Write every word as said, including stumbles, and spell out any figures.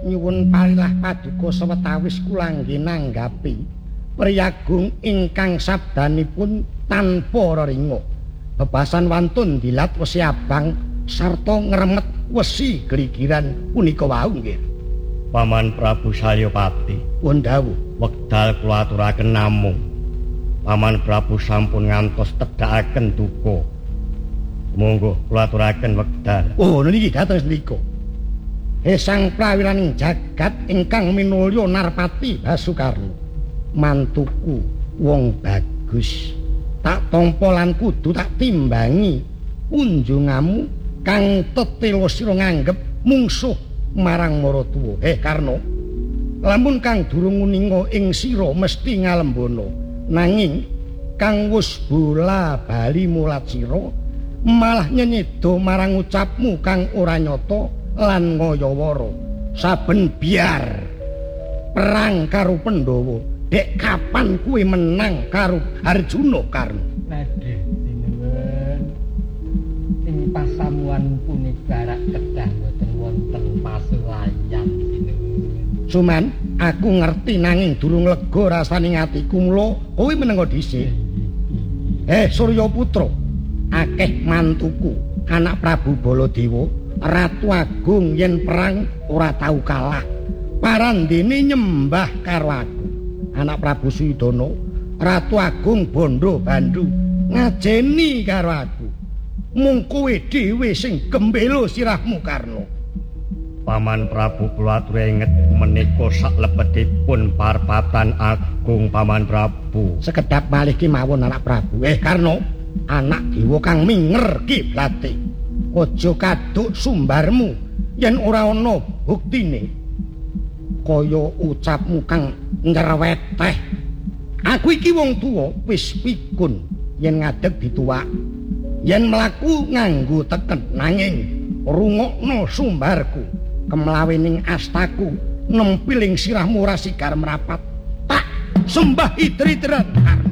nyuwun parilah paduka sawetawis kula nggih nanggapi priyagung ingkang sabdanipun tanpa reringa. Bebasan wantun dilat wesi abang sarta ngremet wesi gligiran punika wau nggih. Paman Prabu Salyapati, pun dawuh, wekdal kula aturaken namung Paman Prabu sampun ngantos tedhakaken duka. Monggo kula aturaken wekdal. Oh niki dateng nika. Hesang prawiraning jagat ingkang minulya Narpati Basukarna. Mantuku wong bagus. Tak tampa lan kudu tak timbangi unjungamu kang tetela sira nganggep mungsuh marang maratuwa. Eh Karna, lamun kang durung uninga ing sira mesti ngalembana, nanging kang wis bola bali mulat sira malah nyenyedo marang ucapmu kang ora nyata lan ngayawara. Saben biar perang karo Pandhawa, dek kapan kuwi menang karo Arjuna Karna? Nadhe sinuwun. Ing pasamuan punika rak kedah boten wonten pasulayan sinuwun. Suman, aku ngerti nanging durung lega rasane atiku mula kowe menengo dhisik. Eh Surya Putra, akeh mantuku, anak Prabu Baladewa, Ratu Agung yen perang ora tau kalah. Parandene nyembah karo aku. Anak Prabu Suyudana, Ratu Agung Bondo Bandu ngajeni karo aku. Mung kowe dhewe sing gembela sirahmu Karna. Paman Prabu kula atur inget menika saklebetipun parpatan agung Paman Prabu. Sekedap malih ki mawon anak Prabu. Eh Karna, anak dewa kang minger kiblate. Aja kaduk sumbarmu yen ora ana buktine. Kaya ucapmu kang nyerweteh. Aku iki wong tuwa wis pikun yen ngadeg dituwak. Yen mlaku nganggo teken nanging rungokno sumbarku. Kemlawening astaku nempiling sirahmu ora sigar merapat. Tak sembah idri-idran.